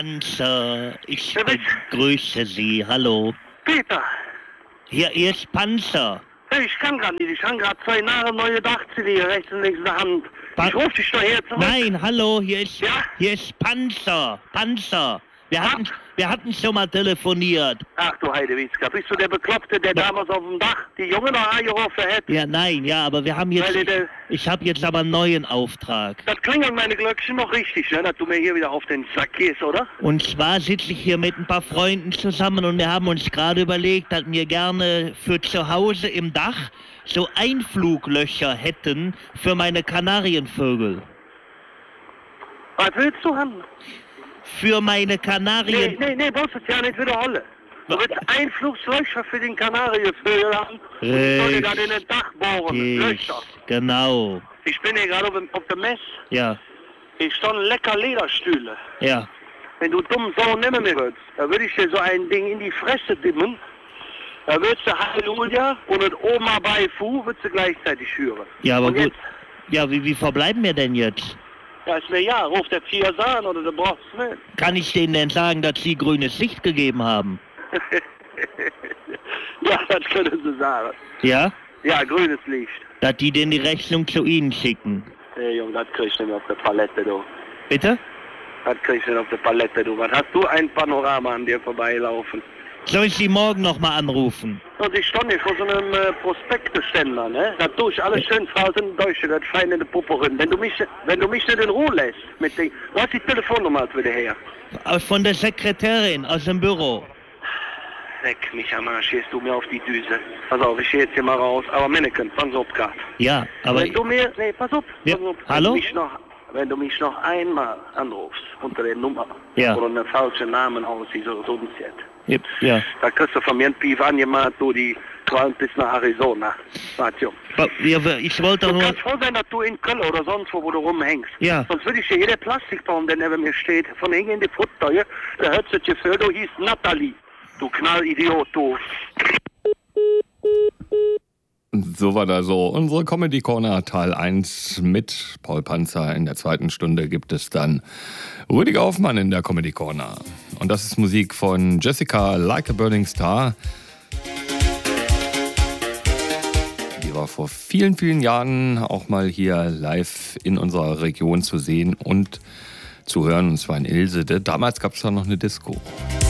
Panzer, ich begrüße Sie, hallo. Peter, Hier ist Panzer. hey, ich kann gerade nicht. Ich habe gerade 2 neue Dach-CD rechts und links in der Hand. Pa- Ich rufe dich doch her zurück. Nein, hallo, hier ist Ja? Panzer. Wir hatten schon mal telefoniert. Ach du Heidewitzka, bist du der Bekloppte, der damals auf dem Dach die Junge noch angerufen hat? Ja, nein, ja, aber wir haben jetzt, ich habe jetzt aber einen neuen Auftrag. Das klingelt meine Glöckchen noch richtig, ne? Dass du mir hier wieder auf den Sack gehst, oder? Und zwar sitze ich hier mit ein paar Freunden zusammen und wir haben uns gerade überlegt, dass wir gerne für zu Hause im Dach so Einfluglöcher hätten für meine Kanarienvögel. Was willst du haben? Für meine Kanarien... Nee, brauchst du es ja nicht wiederholen. Du willst Einflugslöcher für den Kanarienvögel haben und ich soll dir dann in den Dach bohren. Löcher. Genau. Ich bin hier gerade auf der Messe. Ja, Ich stand lecker Lederstühle. ja. Wenn du dumm Sau nehmen mir würdest, da würde ich dir so ein Ding in die Fresse dimmen. Da würdest du Halleluja und das Oma bei Fu würdest du gleichzeitig hören. Ja, aber und gut. Jetzt, Ja, wie verbleiben wir denn jetzt? ja, ist mir ja, ruft der Ziers an oder du brauchst es nicht. Kann ich denen denn sagen, dass sie grünes Licht gegeben haben? Ja, das können sie sagen. Ja? Ja, grünes Licht. Dass die denn die Rechnung zu Ihnen schicken? Hey Junge, das krieg ich nicht mehr auf der Palette, du. Bitte? Das krieg ich nicht auf der Palette, du. Was hast du ein Panorama an dir vorbeilaufen? Soll ich Sie morgen nochmal anrufen? Und ich stand hier vor so einem Prospekteständer, ne? Da tue ich alles schön Phrasen durch, das fein in der Puppe rein. Wenn du mich nicht in Ruhe lässt, mit den... Du hast die Telefonnummer als wieder her. Von der Sekretärin aus dem Büro. Leck mich am Arsch, gehst du mir auf die Düse. Pass auf, ich geh jetzt hier mal raus. Aber Menneken, pass auf grad. Ja, aber... Wenn du mir... Nee, pass auf. Ja, Pass auf. hallo? Wenn du mich noch einmal anrufst unter der Nummer Ja. oder einen falschen Namen aussiehst oder so jetzt, Ja. da kriegst du von mir einen Pief angemacht, du die qualmt bis nach Arizona. Warte, Ja, ich wollte Du nur... kannst froh sein, dass du in Köln oder sonst wo du rumhängst. Ja. Sonst würde ich dir jeder Plastikbaum, der neben mir steht, von hinten in die Futter, der hört sich für, du hieß Natalie. Du Knallidiot, du. So war da so unsere Comedy Corner Teil 1 mit Paul Panzer. In der zweiten Stunde gibt es dann Rüdiger Hoffmann in der Comedy Corner. Und das ist Musik von Jessica Like a Burning Star. Die war vor vielen, vielen Jahren auch mal hier live in unserer Region zu sehen und zu hören. Und zwar in Ilsede. Damals gab es da noch eine Disco.